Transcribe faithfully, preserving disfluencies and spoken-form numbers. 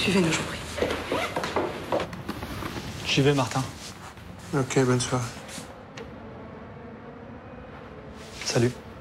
Suivez-nous, je vous prie. J'y vais, Martin. Ok, bonne soirée. Salut.